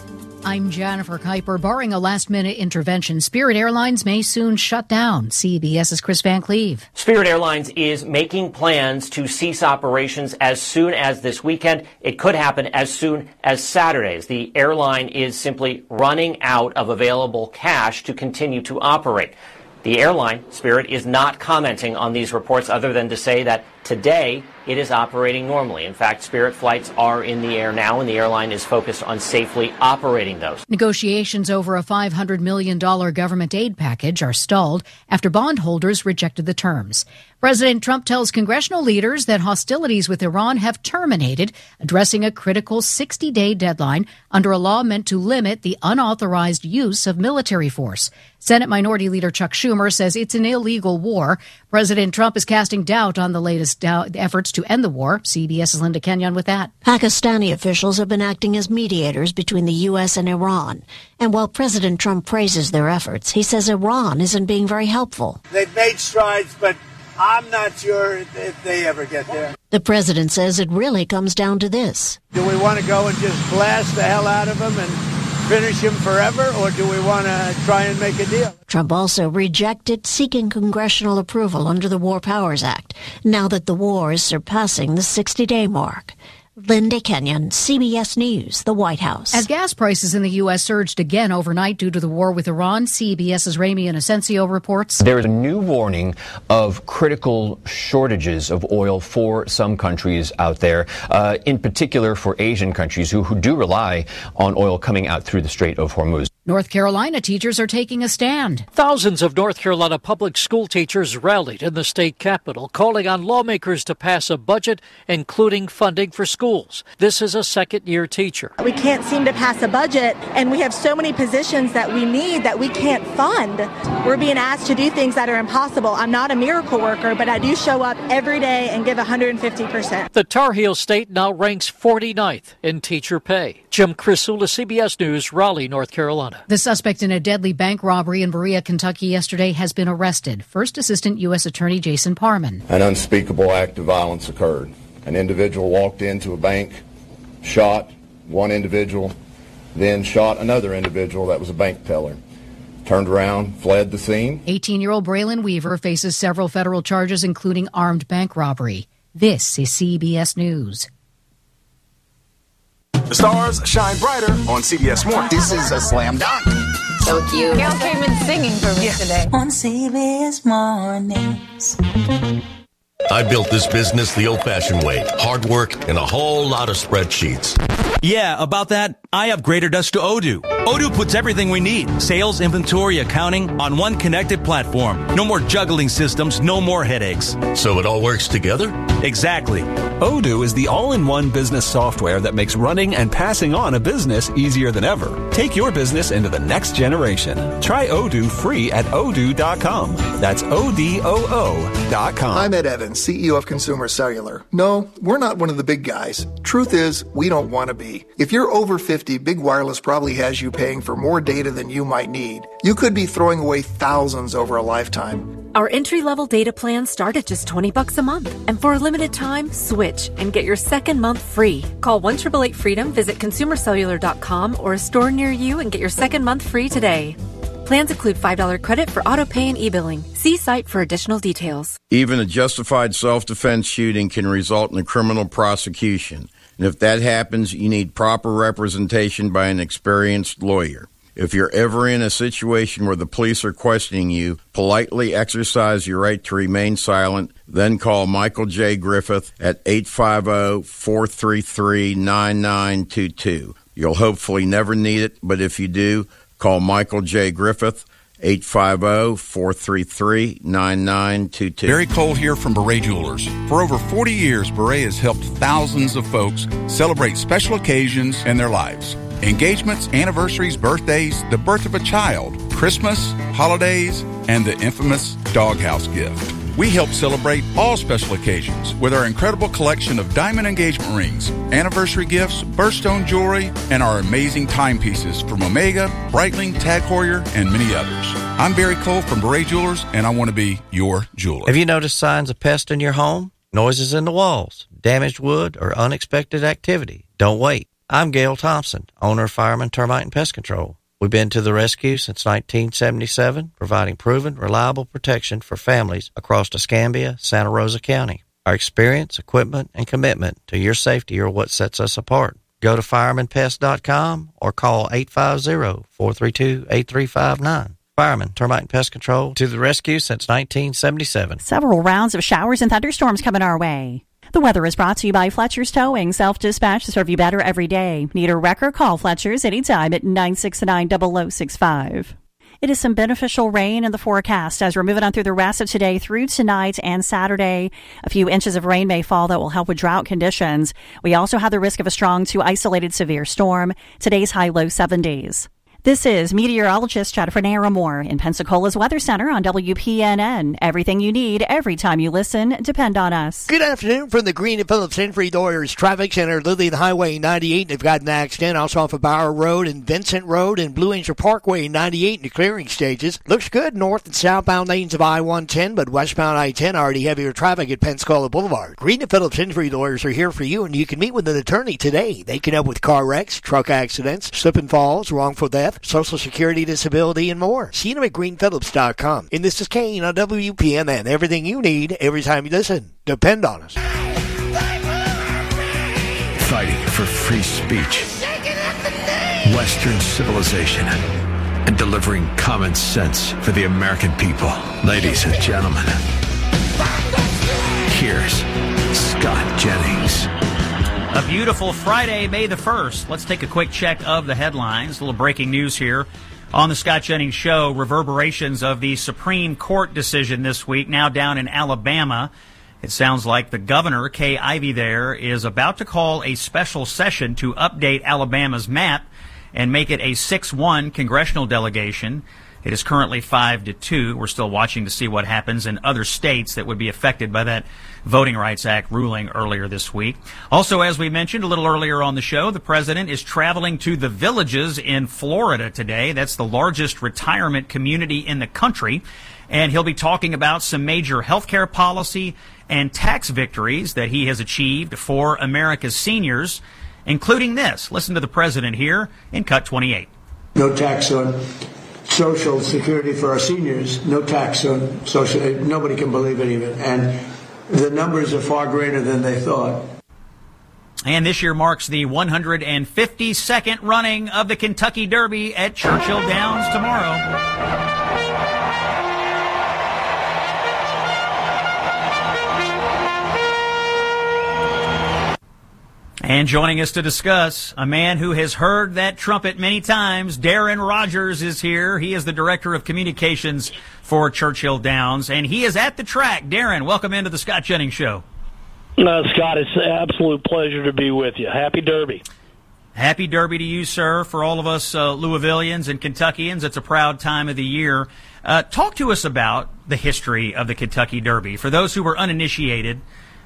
I'm Jennifer Kuiper. Barring a last-minute intervention, Spirit Airlines may soon shut down. CBS's Chris Van Cleve. Spirit Airlines is making plans to cease operations as soon as this weekend. It could happen as soon as Saturdays. The airline is simply running out of available cash to continue to operate. The airline, Spirit, is not commenting on these reports other than to say that today it is operating normally. In fact, Spirit flights are in the air now, and the airline is focused on safely operating those. Negotiations over a $500 million government aid package are stalled after bondholders rejected the terms. President Trump tells congressional leaders that hostilities with Iran have terminated, addressing a critical 60-day deadline under a law meant to limit the unauthorized use of military force. Senate Minority Leader Chuck Schumer says it's an illegal war. President Trump is casting doubt on the latest efforts to end the war. CBS's Linda Kenyon with that. Pakistani officials have been acting as mediators between the U.S. and Iran. And while President Trump praises their efforts, he says Iran isn't being very helpful. They've made strides, but I'm not sure if they ever get there. The president says it really comes down to this. Do we want to go and just blast the hell out of them and finish him forever, or do we want to try and make a deal? Trump also rejected seeking congressional approval under the War Powers Act, now that the war is surpassing the 60-day mark. Linda Kenyon, CBS News, the White House. As gas prices in the U.S. surged again overnight due to the war with Iran, CBS's Ramy Inocencio reports. There is a new warning of critical shortages of oil for some countries out there, in particular for Asian countries who do rely on oil coming out through the Strait of Hormuz. North Carolina teachers are taking a stand. Thousands of North Carolina public school teachers rallied in the state capitol, calling on lawmakers to pass a budget, including funding for schools. This is a second-year teacher. We can't seem to pass a budget, and we have so many positions that we need that we can't fund. We're being asked to do things that are impossible. I'm not a miracle worker, but I do show up every day and give 150%. The Tar Heel State now ranks 49th in teacher pay. Jim Crisula, CBS News, Raleigh, North Carolina. The suspect in a deadly bank robbery in Berea, Kentucky yesterday has been arrested. First Assistant U.S. Attorney Jason Parman. An unspeakable act of violence occurred. An individual walked into a bank, shot one individual, then shot another individual that was a bank teller. Turned around, fled the scene. 18-year-old Braylon Weaver faces several federal charges, including armed bank robbery. This is CBS News. The stars shine brighter on CBS Mornings. This is a slam dunk. So cute. Gail came in singing for me today. On CBS Mornings. I built this business the old-fashioned way. Hard work and a whole lot of spreadsheets. Yeah, about that, I upgraded us to Odoo. Odoo puts everything we need, sales, inventory, accounting, on one connected platform. No more juggling systems, no more headaches. So it all works together? Exactly. Odoo is the all-in-one business software that makes running and passing on a business easier than ever. Take your business into the next generation. Try Odoo free at odoo.com. That's ODOO.com. I'm Ed Evans, CEO of Consumer Cellular. No, we're not one of the big guys. Truth is, we don't want to be. If you're over 50, Big Wireless probably has you paying for more data than you might need. You could be throwing away thousands over a lifetime. Our entry-level data plans start at just $20 a month. And for a limited time, switch and get your second month free. Call 1-888-FREEDOM, visit consumercellular.com or a store near you and get your second month free today. Plans include $5 credit for auto pay and e-billing. See site for additional details. Even a justified self-defense shooting can result in a criminal prosecution. And if that happens, you need proper representation by an experienced lawyer. If you're ever in a situation where the police are questioning you, politely exercise your right to remain silent, then call Michael J. Griffith at 850-433-9922. You'll hopefully never need it, but if you do, call Michael J. Griffith, 850-433-9922. Barry Cole here from Beret Jewelers. For over 40 years, Beret has helped thousands of folks celebrate special occasions in their lives. Engagements, anniversaries, birthdays, the birth of a child, Christmas, holidays, and the infamous doghouse gift. We help celebrate all special occasions with our incredible collection of diamond engagement rings, anniversary gifts, birthstone jewelry, and our amazing timepieces from Omega, Breitling, Tag Heuer, and many others. I'm Barry Cole from Beret Jewelers, and I want to be your jeweler. Have you noticed signs of pests in your home? Noises in the walls, damaged wood, or unexpected activity. Don't wait. I'm Gail Thompson, owner of Fireman Termite and Pest Control. We've been to the rescue since 1977, providing proven, reliable protection for families across Escambia, Santa Rosa County. Our experience, equipment, and commitment to your safety are what sets us apart. Go to firemanpest.com or call 850-432-8359. Fireman Termite and Pest Control, to the rescue since 1977. Several rounds of showers and thunderstorms coming our way. The weather is brought to you by Fletcher's Towing, self-dispatch to serve you better every day. Need a wrecker? Call Fletcher's anytime at 969-0065. It is some beneficial rain in the forecast as we're moving on through the rest of today through tonight and Saturday. A few inches of rain may fall that will help with drought conditions. We also have the risk of a strong to isolated severe storm. Today's high low 70s. This is meteorologist Jennifer Naramore in Pensacola's Weather Center on WPNN. Everything you need every time you listen. Depend on us. Good afternoon from the Green and Phillips Henry Lawyers Traffic Center. Lillian Highway 98. They've got an accident also off of Bower Road and Vincent Road and Blue Angel Parkway 98 in the clearing stages. Looks good north and southbound lanes of I-110, but westbound I-10 already heavier traffic at Pensacola Boulevard. Green and Phillips Henry Lawyers are here for you, and you can meet with an attorney today. They can help with car wrecks, truck accidents, slip and falls, wrongful death, Social Security, disability, and more. See them at greenphillips.com. And this is Kane on WPNN. Everything you need every time you listen. Depend on us. Fighting for free speech, Western civilization, and delivering common sense for the American people. Ladies and gentlemen, here's Scott Jennings. A beautiful Friday, May the 1st. Let's take a quick check of the headlines. A little breaking news here on the Scott Jennings Show. Reverberations of the Supreme Court decision this week, now down in Alabama. It sounds like the governor, Kay Ivey there, is about to call a special session to update Alabama's map and make it a 6-1 congressional delegation. It is currently 5-2. We're still watching to see what happens in other states that would be affected by that Voting Rights Act ruling earlier this week. Also, as we mentioned a little earlier on the show, the president is traveling to the Villages in Florida today. That's the largest retirement community in the country. And he'll be talking about some major health care policy and tax victories that he has achieved for America's seniors, including this. Listen to the president here in Cut 28. No tax on Social Security for our seniors, no tax on social. Nobody can believe any of it. And the numbers are far greater than they thought. And this year marks the 152nd running of the Kentucky Derby at Churchill Downs tomorrow. And joining us to discuss, a man who has heard that trumpet many times, Darren Rogers is here. He is the Director of Communications for Churchill Downs, and he is at the track. Darren, welcome into the Scott Jennings Show. Scott, it's an absolute pleasure to be with you. Happy Derby. Happy Derby to you, sir. For all of us Louisvillians and Kentuckians, it's a proud time of the year. Talk to us about the history of the Kentucky Derby. For those who were uninitiated,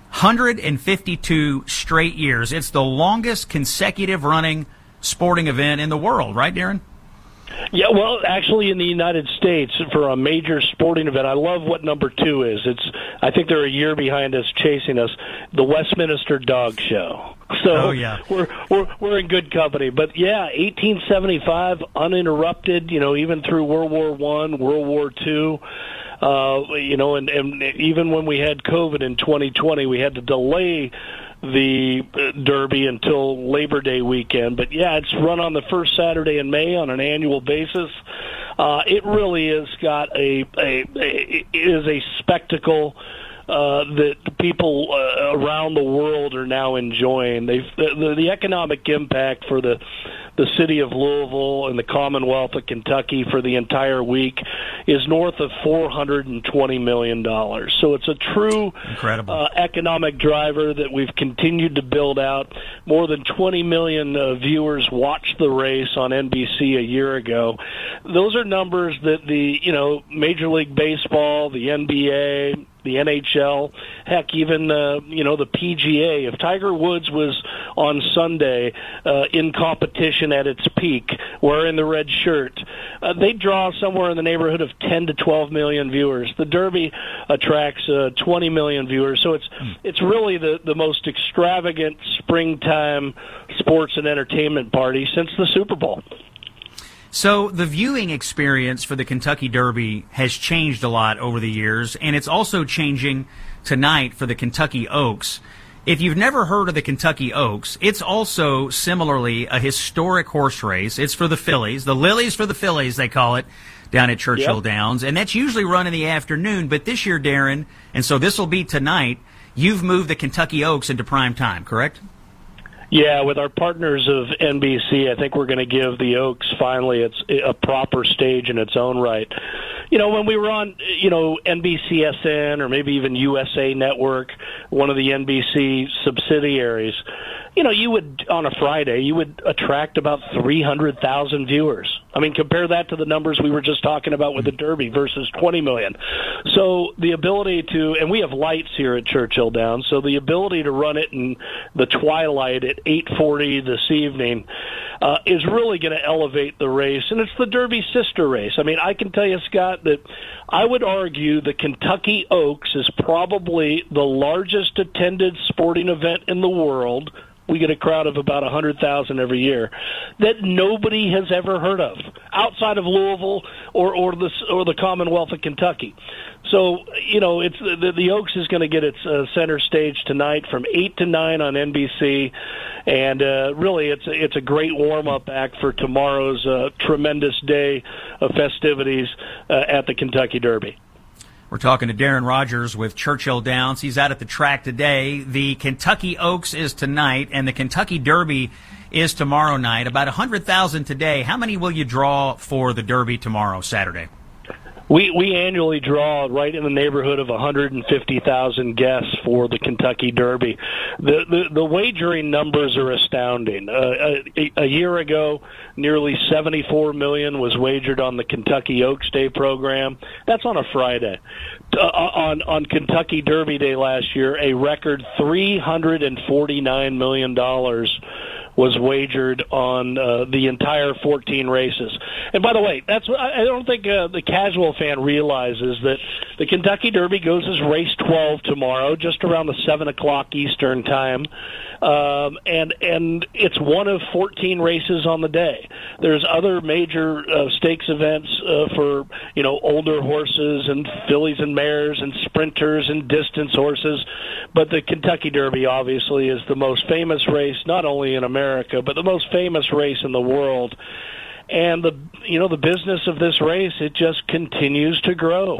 152 straight years. It's the longest consecutive running sporting event in the world, right, Darren? Yeah, well, actually in the United States for a major sporting event, I love what number 2 is. I think they're a year behind us, chasing us, the Westminster Dog Show. So we're in good company. But yeah, 1875 uninterrupted, even through World War I, World War II. And even when we had COVID in 2020, we had to delay the Derby until Labor Day weekend. But yeah, it's run on the first Saturday in May on an annual basis. It really is it is a spectacle that people around the world are now enjoying. The economic impact for the city of Louisville and the Commonwealth of Kentucky for the entire week is north of $420 million. So it's a true incredible economic driver that we've continued to build out. More than 20 million viewers watched the race on NBC a year ago. Those are numbers that the Major League Baseball, the NBA, the NHL, heck, even the PGA. If Tiger Woods was on Sunday in competition at its peak, wearing the red shirt, they draw somewhere in the neighborhood of 10 to 12 million viewers. The Derby attracts 20 million viewers, so it's really the most extravagant springtime sports and entertainment party since the Super Bowl. So the viewing experience for the Kentucky Derby has changed a lot over the years, and it's also changing tonight for the Kentucky Oaks. If you've never heard of the Kentucky Oaks, it's also similarly a historic horse race. It's for the fillies, the Lilies for the fillies, they call it, down at Churchill Downs, and that's usually run in the afternoon. But this year, Darren, and so this will be tonight, you've moved the Kentucky Oaks into prime time, correct? Yeah, with our partners of NBC, I think we're going to give the Oaks finally a proper stage in its own right. You know, when we were on, NBCSN or maybe even USA Network, one of the NBC subsidiaries, you would, on a Friday, you would attract about 300,000 viewers. I mean, compare that to the numbers we were just talking about with the Derby versus 20 million. So the ability to, and we have lights here at Churchill Downs, so the ability to run it in the twilight at 8:40 this evening is really going to elevate the race. And it's the Derby sister race. I mean, I can tell you, Scott, that I would argue the Kentucky Oaks is probably the largest attended sporting event in the world. We get a crowd of about 100,000 every year that nobody has ever heard of outside of Louisville or the Commonwealth of Kentucky. So, it's the Oaks is going to get its center stage tonight from 8 to 9 on NBC, and really it's a great warm-up act for tomorrow's tremendous day of festivities at the Kentucky Derby. We're talking to Darren Rogers with Churchill Downs. He's out at the track today. The Kentucky Oaks is tonight, and the Kentucky Derby is tomorrow night. About 100,000 today. How many will you draw for the Derby tomorrow, Saturday? We annually draw right in the neighborhood of 150,000 guests for the Kentucky Derby. The wagering numbers are astounding. A year ago, nearly $74 million was wagered on the Kentucky Oaks Day program. That's on a Friday. On Kentucky Derby Day last year, a record $349 million was wagered on the entire 14 races. And by the way, I don't think the casual fan realizes that the Kentucky Derby goes as race 12 tomorrow, just around the 7 o'clock Eastern time. And it's one of 14 races on the day. There's other major stakes events for older horses and fillies and mares and sprinters and distance horses, but the Kentucky Derby obviously is the most famous race not only in America but the most famous race in the world. And the business of this race, it just continues to grow.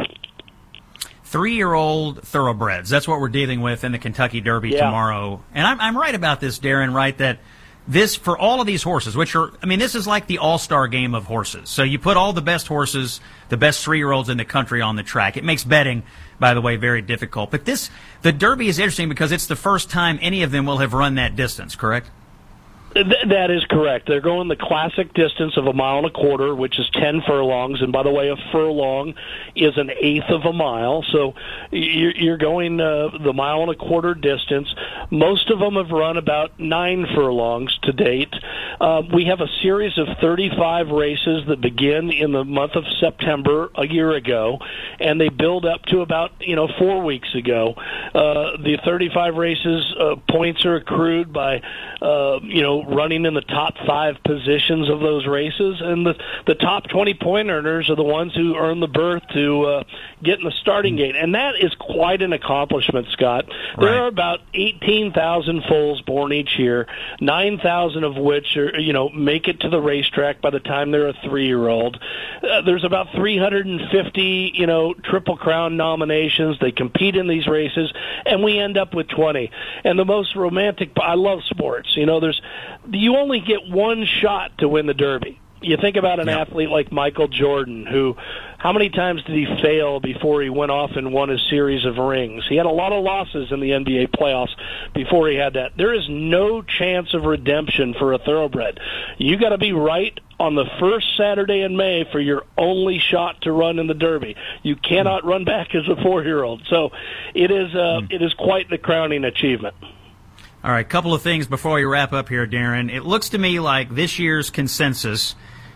3-year-old thoroughbreds. That's what we're dealing with in the Kentucky Derby tomorrow. And I'm right about this, Darren, right, that this, for all of these horses, this is like the all-star game of horses. So you put all the best horses, the best 3-year-olds in the country on the track. It makes betting, by the way, very difficult. But the Derby is interesting because it's the first time any of them will have run that distance, correct? That is correct. They're going the classic distance of 1.25 miles, which is 10 furlongs. And by the way, a furlong is 1/8 of a mile. So you're going the 1.25 mile distance. Most of them have run about 9 furlongs to date. We have a series of 35 races that begin in the month of September a year ago, and they build up to about 4 weeks ago. The 35 races, points are accrued by running in the top 5 positions of those races, and the top 20 point earners are the ones who earn the berth to get in the starting gate, and that is quite an accomplishment, Scott. There are about 18,000 foals born each year, 9,000 of which are make it to the racetrack by the time they're a 3-year-old. There's about 350 Triple Crown nominations. They compete in these races, and we end up with 20. And the most romantic, I love sports. You only get one shot to win the Derby. You think about an athlete like Michael Jordan, who, how many times did he fail before he went off and won a series of rings? He had a lot of losses in the NBA playoffs before he had that. There is no chance of redemption for a thoroughbred. You got to be right on the first Saturday in May for your only shot to run in the Derby. You cannot run back as a 4-year-old. So it is quite the crowning achievement. All right, couple of things before we wrap up here, Darren. It looks to me like this year's consensus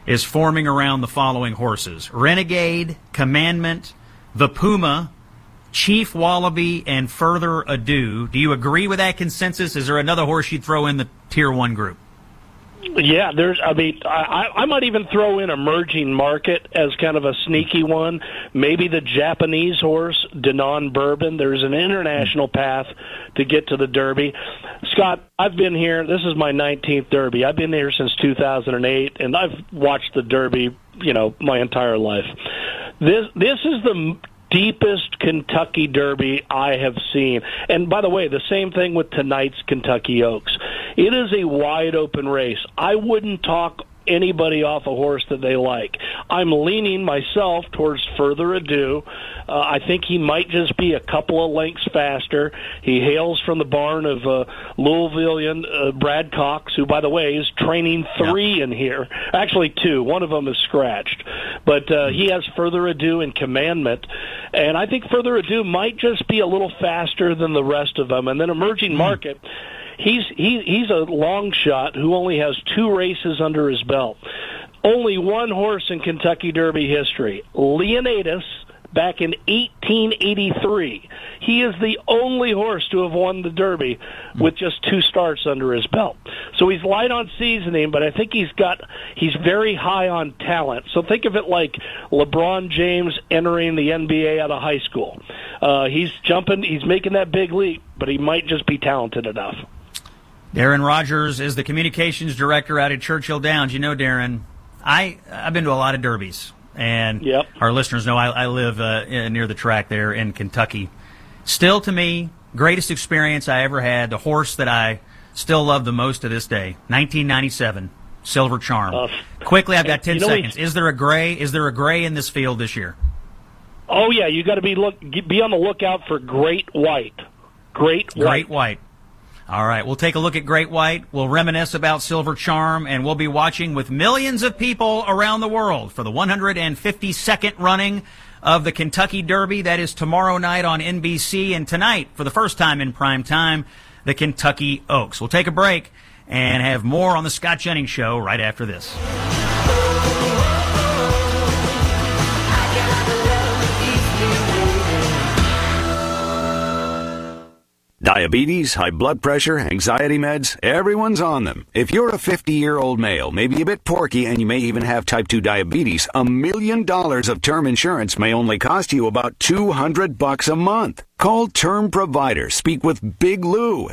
is forming around the following horses: Renegade, Commandment, the Puma, Chief Wallaby, and Further Ado. Do you agree with that consensus? Is there another horse you'd throw in the Tier 1 group? Yeah, I might even throw in Emerging Market as kind of a sneaky one. Maybe the Japanese horse, Denon Bourbon. There's an international path to get to the Derby. Scott, I've been here. This is my 19th Derby. I've been here since 2008, and I've watched the Derby, my entire life. This is the deepest Kentucky Derby I have seen. And by the way, the same thing with tonight's Kentucky Oaks. It is a wide-open race. I wouldn't talk anybody off a horse that they like. I'm leaning myself towards Further Ado. I think he might just be a couple of lengths faster. He hails from the barn of Louisvillian Brad Cox, who, by the way, is training 3 in here. Actually 2. One of them is scratched. But he has Further Ado and Commandment. And I think Further Ado might just be a little faster than the rest of them. And then Emerging Market, he's a long shot who only has 2 races under his belt. Only one horse in Kentucky Derby history, Leonidas, back in 1883. He is the only horse to have won the Derby with just 2 starts under his belt. So he's light on seasoning, but I think he's very high on talent. So think of it like LeBron James entering the NBA out of high school. He's making that big leap, but he might just be talented enough. Darren Rogers is the communications director out at Churchill Downs. You know, Darren, I've been to a lot of derbies, and our listeners know I live near the track there in Kentucky. Still, to me, greatest experience I ever had, the horse that I still love the most to this day, 1997, Silver Charm. Quickly, I've got 10 seconds. Is there a gray in this field this year? Oh, yeah, you got to be on the lookout for Great White. Great White. All right, we'll take a look at Great White. We'll reminisce about Silver Charm, and we'll be watching with millions of people around the world for the 152nd running of the Kentucky Derby. That is tomorrow night on NBC, and tonight, for the first time in prime time, the Kentucky Oaks. We'll take a break and have more on the Scott Jennings Show right after this. Diabetes, high blood pressure, anxiety meds, everyone's on them. If you're a 50-year-old male, maybe a bit porky, and you may even have type 2 diabetes, $1 million of term insurance may only cost you about $200 a month. Call Term Provider. Speak with Big Lou at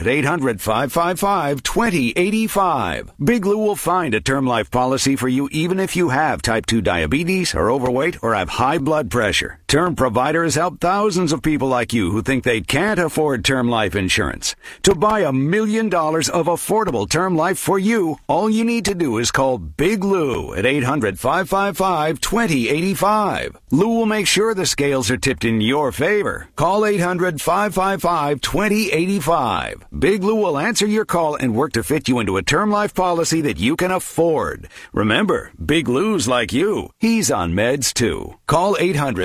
800-555-2085. Big Lou will find a term life policy for you even if you have type 2 diabetes, are overweight, or have high blood pressure. Term Provider has helped thousands of people like you who think they can't afford term life insurance. To buy $1 million of affordable term life for you, all you need to do is call Big Lou at 800-555-2085. Lou will make sure the scales are tipped in your favor. Call 800-555-2085. Big Lou will answer your call and work to fit you into a term life policy that you can afford. Remember, Big Lou's like you. He's on meds too. Call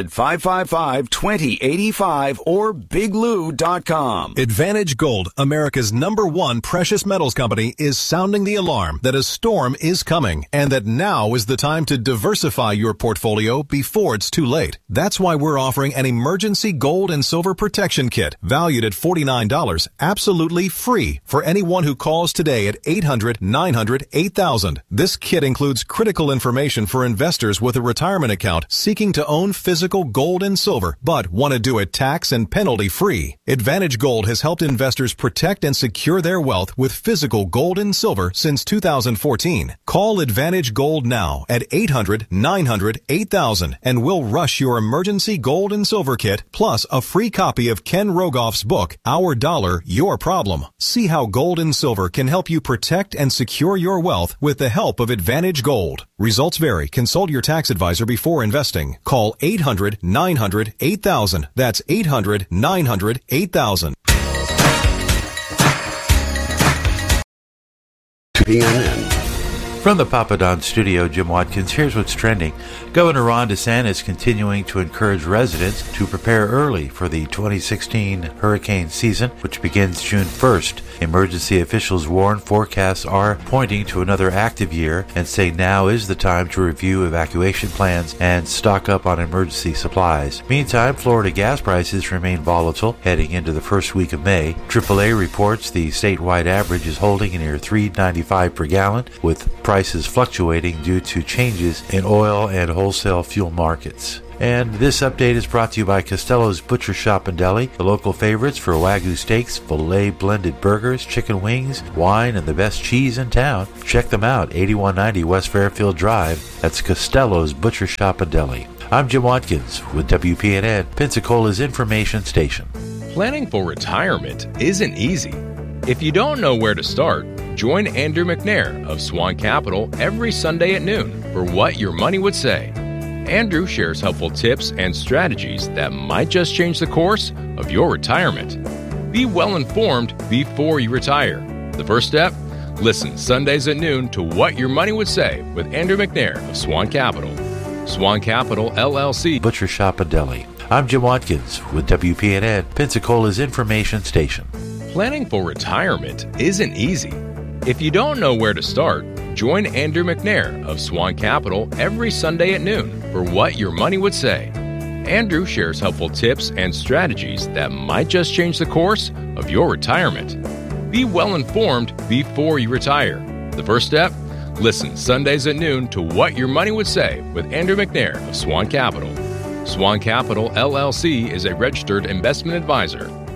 800-555-2085 or biglou.com. Advantage Gold, America's #1 precious metals company, is sounding the alarm that a storm is coming and that now is the time to diversify your portfolio before it's too late. That's why we're offering an emergency gold and silver protection kit valued at $49, absolutely free for anyone who calls today at 800-900-8000. This kit includes critical information for investors with a retirement account seeking to own physical gold and silver but want to do it tax and penalty free. Advantage Gold has helped investors protect and secure their wealth with physical gold and silver since 2014. Call Advantage Gold now at 800-900-8000 and we'll rush your emergency gold and silver kit plus a free copy of Ken Rogoff's book, Our Dollar, Your Problem. See how gold and silver can help you protect and secure your wealth with the help of Advantage Gold. Results vary. Consult your tax advisor before investing. Call 800-900-8000. That's 800-900-8000. PNN, From the Papa Don studio, Jim Watkins, here's what's trending. Governor Ron DeSantis continuing to encourage residents to prepare early for the 2016 hurricane season, which begins June 1st. Emergency officials warn forecasts are pointing to another active year and say now is the time to review evacuation plans and stock up on emergency supplies. Meantime, Florida gas prices remain volatile heading into the first week of May. AAA reports the statewide average is holding near $3.95 per gallon, with prices fluctuating due to changes in oil and wholesale fuel markets. And this update is brought to you by Costello's Butcher Shop and Deli, the local favorites for Wagyu steaks, filet blended burgers, chicken wings, wine, and the best cheese in town. Check them out, 8190 West Fairfield Drive. That's Costello's Butcher Shop and Deli. I'm Jim Watkins with WPNN, Pensacola's information station. Planning for retirement isn't easy. If you don't know where to start, join Andrew McNair of Swan Capital every Sunday at noon for What Your Money Would Say. Andrew shares helpful tips and strategies that might just change the course of your retirement. Be well informed before you retire. The first step? Listen Sundays at noon to What Your Money Would Say with Andrew McNair of Swan Capital. Swan Capital, LLC. Butcher Shop and Deli. I'm Jim Watkins with WPNN, Pensacola's information station. Planning for retirement isn't easy. If you don't know where to start, join Andrew McNair of Swan Capital every Sunday at noon for What Your Money Would Say. Andrew shares helpful tips and strategies that might just change the course of your retirement. Be well informed before you retire. The first step? Listen Sundays at noon to What Your Money Would Say with Andrew McNair of Swan Capital. Swan Capital, LLC is a registered investment advisor.